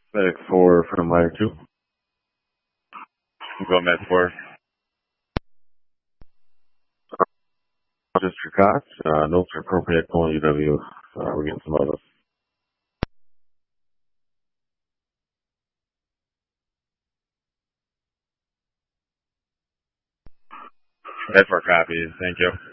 Medic 4 from Ladder 2. Go Med 4. Just your cots. Notes are appropriate. Pulling UW. We're getting some others. Med 4 copy. Thank you.